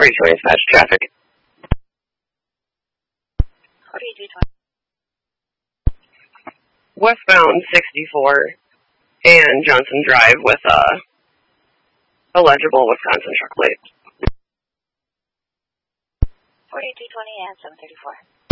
4220 dispatch traffic. 4220. Westbound 64 and Johnson Drive with illegible Wisconsin truck plate. 4220 and 734.